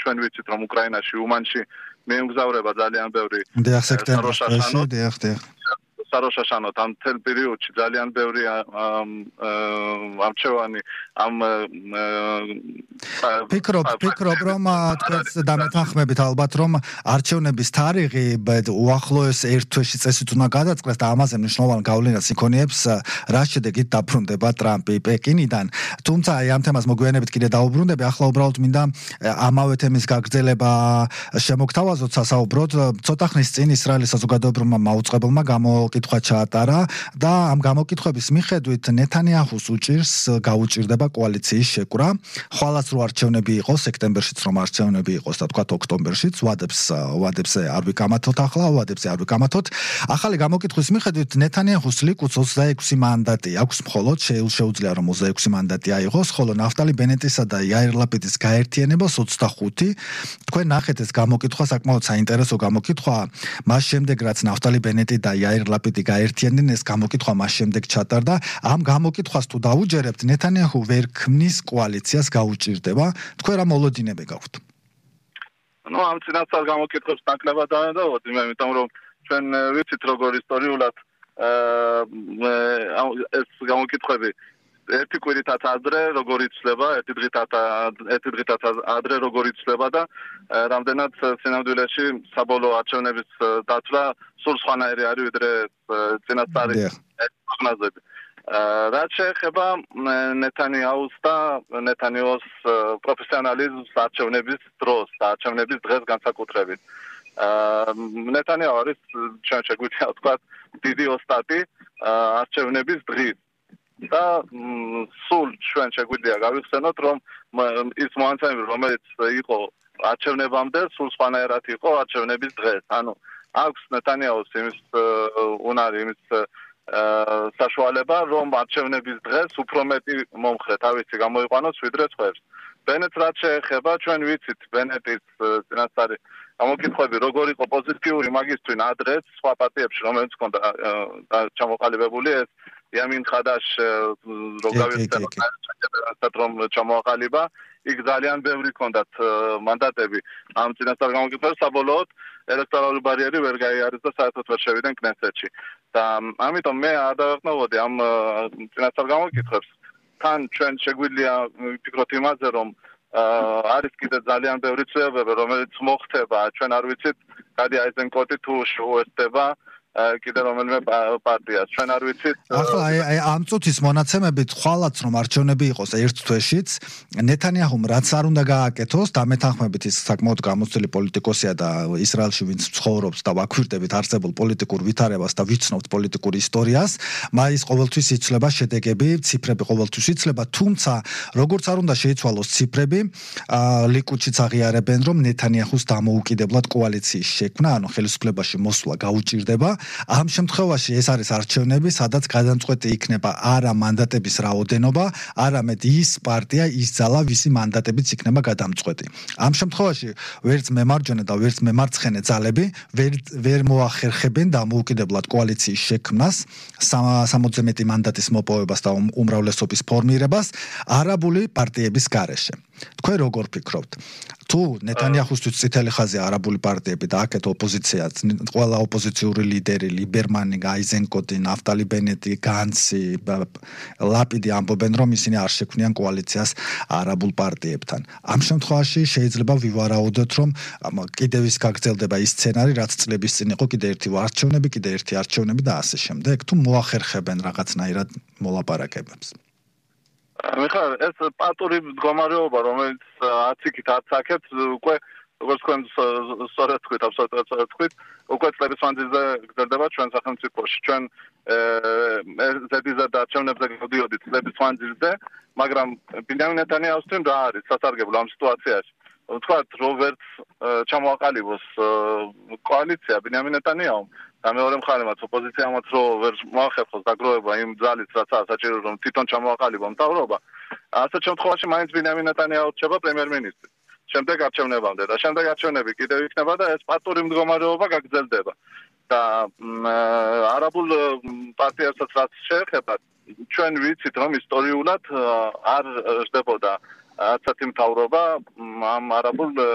ჩვენ ვიცით რომ უკრაინაში უმანში მიემგზავრება ძალიან ბევრი დიახ სექტემბრის წლებში დიახ საროშაშანოთ ამ თელ პერიოდში ძალიან ბევრი არჩევანი ამ ფიქრობ რომ თქვენს დამეთანხმებით ალბათ რომ არჩევნების თარიღი უახლოეს ერთ თვეში წესით უნდა გადაწყდეს და ამაზე მნიშვნელოვან გავლენას იქონიებს რა შედეგით დაბრუნდება ტრამპი პეკინიდან თუმცა აი ამ თემას მოგვიანებით კიდე დაუბრუნდები ახლა უბრალოდ მინდა ამავე თემის გაგრძელება შემოგთავაზოთ სასაუბროდ ცოტა ხნის წინ ისრაელის საზოგადოებრივმა მაუწყებელმა გამოკითხვა ჩაატარა და ამ გამოკითხვების მიხედვით ნეთანიაჰუს უჭირს გაუჭირდება კოალიციის შეკვრა ხვალაც რო არჩევნები იყოს სექტემბერშიც რომ არჩევნები იყოს და თქვათ ოქტომბერშიც ვადებზე არ ვიკამათოთ ახლა ვადებზე არ ვიკამათოთ ახალი გამოკითხვის მიხედვით ნეთანიაჰუს ლიკუდს 26 მანდატი აქვს მხოლოდ შეუძლია რომ 26 მანდატი აიღოს ხოლო ნაფტალი ბენეტისა და იაირ ლაპიდის გაერთიანებას 25 თქვენ ნახეთ ეს გამოკითხვა საკმაოდ საინტერესო გამოკითხვა მას შემდეგ რაც ნაფტალი ბენეტი და იაირ ლაპიდი გაერთიანდნენ ეს გამოკითხვა მას შემდეგ ჩატარდა ამ გამოკითხვას თუ დაუჯერებთ ნეთანიაჰუ ვერ ქმნის კოალიციას გაუჭირდება თქვენ რა მოლოდინები გაქვთ ну ამ წინასწარ გამოკითხვებს ნაკლებად დავადავოთ იმიტომ რომ ჩვენ ვიცით როგორ ისტორიულად ეს გამოკითხვები ერთი კვირითაც ადრე როგორ იცვლება ერთი დღითაც ადრე როგორ იცვლება და რამდენად სინამდვილეში საბოლოო არჩევნების დაცვა სულ სხვანაირი არის ვიდრე წინასწარი პროგნოზები რაც შეეხება ნეთანიაჰუს და ნეთანიაჰუს პროფესიონალიზმს არჩევნების დროს და არჩევნების დღეს განსაკუთრებით ნეთანიაჰუ არის ჩვენ შეგვიძლია ვთქვათ დიდი ოსტატი არჩევნების დღის და სულ ჩვენ შეგვიძლია გავიხსენოთ რომ ის მოანცემები რომელიც იყო არჩევნებამდე სულ სხვანაირად იყო არჩევნების დღეს ანუ აქვს ნეთანიაჰუს იმის უნარი იმის საშუალება რომ არჩევნების დღეს უფრო მეტი მომხრე თავისი გამოიყვანოს ვიდრე სხვებს ბენეტს რაც შეეხება ჩვენ ვიცით ბენეტის წინასწარი გამოკითხვები როგორ იყო პოზიტიური მაგისთვის ადრეც სხვა პარტიებში რომელიც ჰქონდა ჩამოყალიბებული ეს იამინ ხადაშ როგორ რომ ჩამოყალიბა იქ ძალიან ბევრი ჰქონდათ მანდატები ამ წინასწარ გამოკითხვებს საბოლოოდ ელექტორალური ბარიერი ვერ გაიარეს და საერთოდ ვერ შევიდნენ კნესეთში და ამიტომ მე არ დავეყნობოდი ამ წინასწარ გამოკითხვებს თან ჩვენ შეგვიძლია ვფიქროთ იმაზე რომ არის კიდე ძალიან ბევრი ცვლილებები რომელიც მოხდება ჩვენ არ ვიცით გადი აიზენკოტი თუ შეუერთდება კიდე რომელიმე პარტიას ჩვენ არ ვიცით ახლა აი ამ წუთის მონაცემებით ხვალაც რომ არჩევნები იყოს ერთ თვეშიც ნეთანიაჰუმ რაც არ უნდა გააკეთოს დამეთანხმებით ის საკმაოდ გამოცდილი პოლიტიკოსია და ისრაელში ვინც ცხოვრობს და ვაქვირდებით არსებულ პოლიტიკურ ვითარებას და ვიცნობთ პოლიტიკურ ისტორიას მაის ყოველთვის იცლება შედეგები ციფრები ყოველთვის იცლება თუმცა როგორც არ უნდა შეიცვალოს ციფრები ლიკუდშიც აღიარებენ რომ ნეთანიაჰუს დამოუკიდებლად კოალიციის შექმნა ანუ ხელისუფლებაში მოსვლა გაუჭირდება ამ შემთხვევაში ეს არის არჩევნები, სადაც გადამწყვეტი იქნება არა მანდატების რაოდენობა, არამედ ის პარტია, ის ძალა, ვისი მანდატებიც იქნება გადამწყვეტი. ამ შემთხვევაში ვერც მემარჯვენე და ვერც მემარცხენე ძალები ვერ მოახერხებენ დამოუკიდებლად კოალიციის შექმნას, 60 მანდატის მოპოვებას და უმრავლესობის ფორმირებას არაბული პარტიების გარეშე. თქვენ როგორ ფიქრობთ? თუ ნეთანიაჰუსთვის წითელი ხაზი არაბული პარტიები და აქეთ ოპოზიციაც, ყველა ოპოზიციური ლიდერი, ლიბერმანი, აიზენკოტი, ნაფტალი ბენეტი, განცი, ლაპიდი ამბობენ, რომ ისინი არ შექმნიან კოალიციას არაბულ პარტიებთან. ამ შემთხვევაში შეიძლება ვივარაუდოთ, რომ კიდევ ის გაგრძელდება ის სცენარი, რაც წლების წინ იყო, კიდე ერთი არჩევნები, კიდე ერთი არჩევნები და ასე შემდეგ, თუ მოახერხებენ რაღაცნაირად მოლაპარაკებებს. მიხარ, ეს პატური მდგომარეობა, რომელიც არც იქით არც აქეთ, უკვე როგორც თქვენ სწორად თქვით, აბსოლუტურად სწორად თქვით, უკვე წლების მანძილზე გრძელდება ჩვენ სახელმწიფოში. ჩვენ ზედიზედ არჩევნებზე გავდიოდით წლების მანძილზე, მაგრამ ბინიამინ ნეთანიაჰუსთან რა არის სასარგებლო ამ სიტუაციაში? ვთქვათ, რობერტ ჩამოაყალიბოს კოალიცია ბინიამინ ნეთანიაჰუმ და მეორე მხარემაც ოპოზიციამაც რო ვერ მოახერხოს დაგროვება იმ ძალით, რაც საჭირო რომ თვითონ ჩამოაყალიბო მთავრობა. ასეთ შემთხვევაში მაინც ბინიამინ ნეთანიაჰუ რჩება პრემიერ-მინისტრი. შემდეგ არჩევნებამდე და შემდეგ არჩევნები კიდევ იქნება და ეს პატური მდგომარეობა გაგრძელდება. და არაბულ პარტიებსაც რაც შეეხება, ჩვენ ვიცით რომ ისტორიულად არ ჟდებოდა არცერთი მთავრობა ამ არაბულ